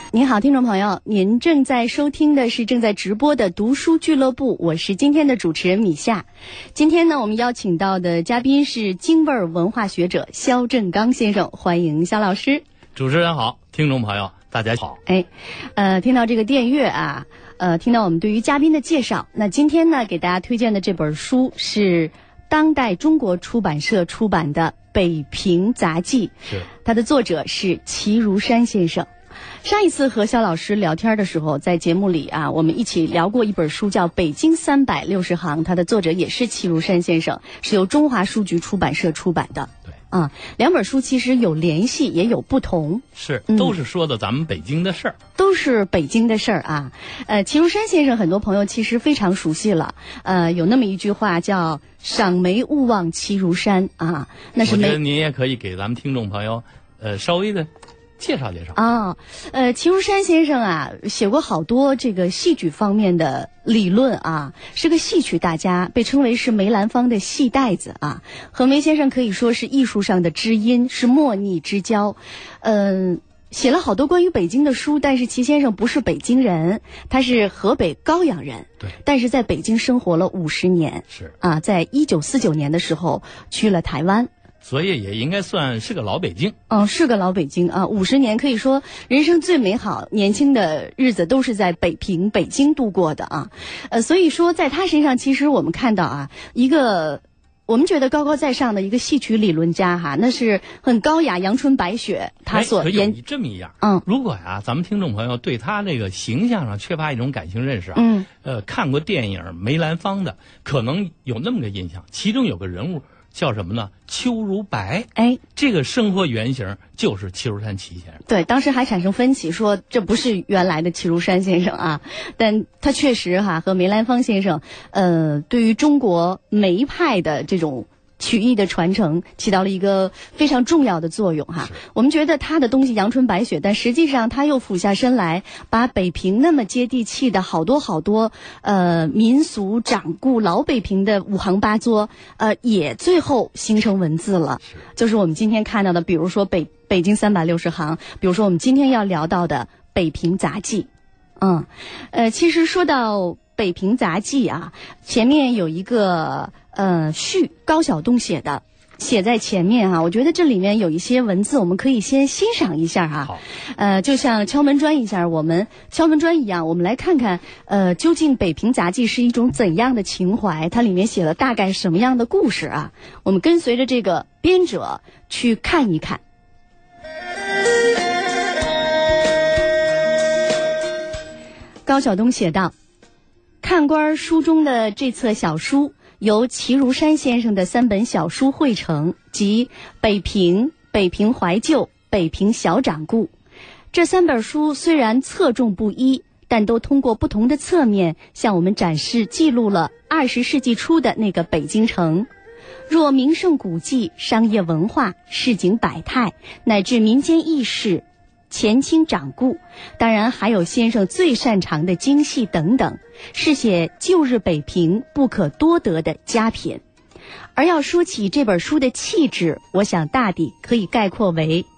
您好，听众朋友，您正在收听的是正在直播的读书俱乐部，我是今天的主持人米夏。今天呢，我们邀请到的嘉宾是京味儿文化学者肖振刚先生，欢迎肖老师。 主持人好，听众朋友大家好。 听到这个电乐啊，听到我们对于嘉宾的介绍，那今天呢，给大家推荐的这本书是当代中国出版社出版的《北平杂记》， 是它的作者是齐如山先生。上一次和肖老师聊天的时候，在节目里啊，我们一起聊过一本书叫《北京360行》，它的作者也是齐如山先生，是由中华书局出版社出版的。 对啊，两本书其实有联系，也有不同， 都是说的咱们北京的事儿， 都是北京的事儿啊。齐如山先生，很多朋友其实非常熟悉了。有那么一句话叫“赏梅勿忘齐如山”啊，那是我觉得您也可以给咱们听众朋友，稍微的介绍介绍啊。齐如山先生啊，写过好多这个戏剧方面的理论啊，是个戏曲大家，被称为是梅兰芳的戏带子啊。和梅先生可以说是艺术上的知音，是莫逆之交。写了好多关于北京的书，但是齐先生不是北京人，他是河北高阳人， 对， 但是在北京生活了50年， 是啊，在1949年的时候去了台湾。 所以也应该算是个老北京。 是个老北京啊，50年可以说人生最美好年轻的日子都是在北京度过的啊。所以说在他身上，其实我们看到啊，一个我们觉得高高在上的一个戏曲理论家哈，那是很高雅阳春白雪，他所有这么一样。如果呀，咱们听众朋友对他这个形象上缺乏一种感性认识啊，看过电影梅兰芳的，可能有那么个印象，其中有个人物叫什么呢？邱如白。这个生活原型就是齐如山齐先生。对，当时还产生分歧，说这不是原来的齐如山先生啊，但他确实和梅兰芳先生，对于中国梅派的这种曲艺的传承起到了一个非常重要的作用哈。我们觉得他的东西阳春白雪，但实际上他又俯下身来，把北平那么接地气的好多民俗掌故老北平的五行八作，也最后形成文字了。就是我们今天看到的，比如说北京360行，比如说我们今天要聊到的《北平杂记》。其实说到北平杂记啊，前面有一个序，高晓东写的，写在前面啊。我觉得这里面有一些文字，我们可以先欣赏一下哈。就像敲门砖一下，我们敲门砖一样，我们来看看究竟北平杂记是一种怎样的情怀，它里面写了大概什么样的故事啊？我们跟随着这个编者去看一看。高晓东写道：看官书中的这册小书由齐如山先生的3本小书汇成，即北平、北平怀旧、北平小掌故。这3本书虽然侧重不一，但都通过不同的侧面向我们展示记录了20世纪初的那个北京城。若名胜古迹、商业文化、市井百态，乃至民间轶事、前清掌故，当然还有先生最擅长的京戏等等，是写旧日北平不可多得的佳品。而要说起这本书的气质，我想大抵可以概括为